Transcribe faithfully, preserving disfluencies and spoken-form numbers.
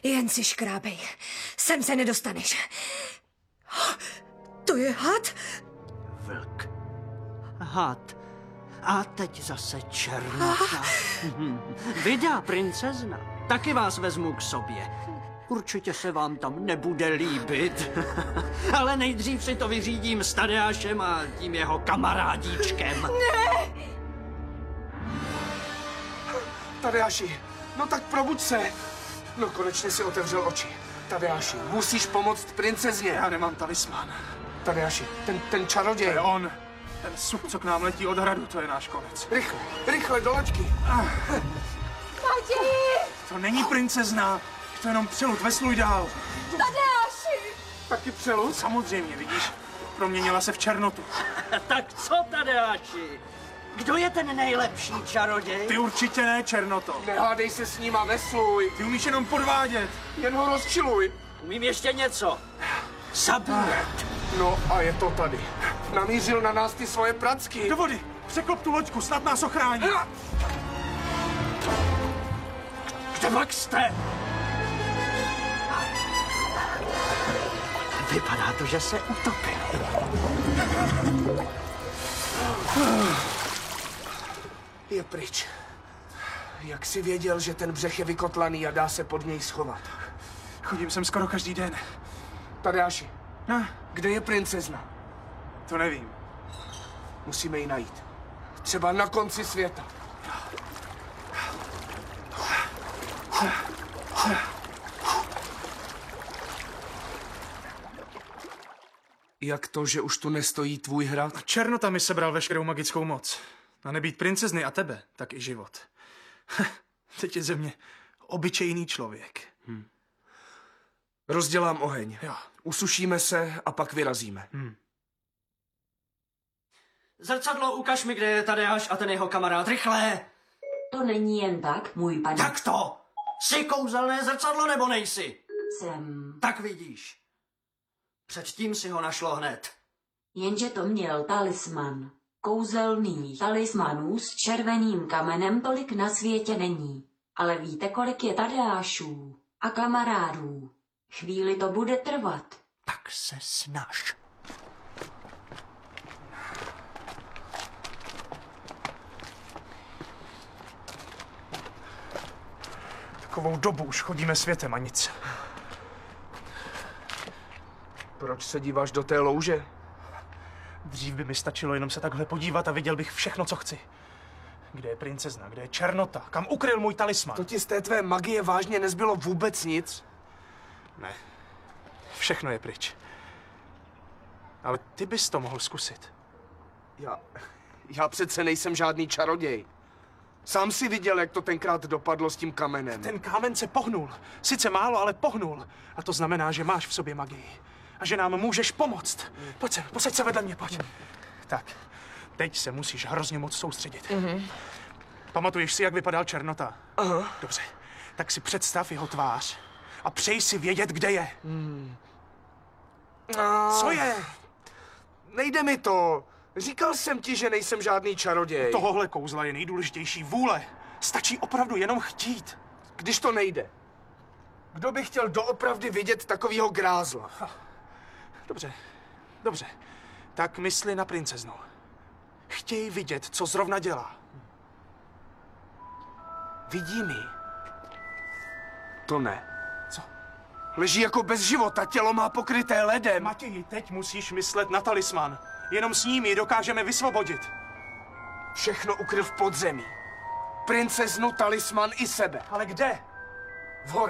Jen si škrábej. Sem se nedostaneš. To je had? Vlk. Had. A teď zase černota. Vydá princezna. Taky vás vezmu k sobě. Určitě se vám tam nebude líbit. Ale nejdřív si to vyřídím s Tadeášem a tím jeho kamarádíčkem. Ne! Tadeáši, no tak probuď se. No konečně si otevřel oči. Tadeáši, musíš pomoct princezně. Já nemám talisman. Tadeáši, ten, ten čaroděj. To je on. Ten sup, co k nám letí od hradu, to je náš konec. Rychle, rychle, do loďky. Matěji! To není princezna. Je to jenom přelud, vesluj dál. Tadeáši! Taky přelud? Samozřejmě, vidíš? Proměnila se v černotu. Tak co, Tadeáši? Kdo je ten nejlepší čaroděj? Ty určitě ne, černoto. Nehádej se s ním a vesluj. Ty umíš jenom podvádět. Jen ho rozčiluj. Umím ještě něco. Zabíjet. No a je to tady. Namířil na nás ty svoje pracky. Do vody. Překlop tu loďku, snad nás ochrání. Kde vlak jste? Vypadá to, že se utopili. Je pryč. Jak jsi věděl, že ten břeh je vykotlaný a dá se pod něj schovat? Chodím sem skoro každý den. Tadeáši, No, kde je princezna? to nevím. Musíme ji najít. Třeba na konci světa. Jak to, že už tu nestojí tvůj hrad? Černota mi sebral veškerou magickou moc. A nebýt princezny a tebe, tak i život. Teď je ze mě obyčejný člověk. Hmm. Rozdělám oheň. Jo. Usušíme se a pak vyrazíme. Hmm. Zrcadlo, ukaž mi, kde je Tadeáš a ten jeho kamarád. Rychle! To není jen tak, můj pane. Jak to? Jsi kouzelné zrcadlo nebo nejsi? Jsem. Tak vidíš. Předtím si ho našlo hned. Jenže to měl talisman. Kouzelný talismanů s červeným kamenem tolik na světě není. Ale víte, kolik je Tadeášů a kamarádů? Chvíli to bude trvat. Tak se snaž. Takovou dobu už chodíme světem a nic. Proč se díváš do té louže? Dřív by mi stačilo jenom se takhle podívat a viděl bych všechno, co chci. Kde je princezna, kde je černota, kam ukryl můj talisman? To ti z té tvé magie vážně nezbylo vůbec nic? Ne, všechno je pryč. Ale ty bys to mohl zkusit. Já, já přece nejsem žádný čaroděj. Sám si viděl, jak to tenkrát dopadlo s tím kamenem. Ten kámen se pohnul. Sice málo, ale pohnul. A to znamená, že máš v sobě magii. A že nám můžeš pomoct. Pojď sem, posaď se vedle mě, pojď. Tak, teď se musíš hrozně moc soustředit. Mm-hmm. Pamatuješ si, jak vypadal černota? Aha. Dobře, tak si představ jeho tvář a přeji si vědět, kde je. Hmm. A... Co je? Nejde mi to. Říkal jsem ti, že nejsem žádný čaroděj. Tohohle kouzla je nejdůležitější vůle. Stačí opravdu jenom chtít. Když to nejde. Kdo by chtěl doopravdy vidět takovýho grázla? Dobře, dobře. Tak mysli na princeznu. Chtěj vidět, co zrovna dělá. Vidí mi. To ne. Co? Leží jako bez života, tělo má pokryté ledem. Matěji, teď musíš myslet na talisman. Jenom s ním ji dokážeme vysvobodit. Všechno ukryl v podzemí. Princeznu, talisman i sebe. Ale kde? V horách.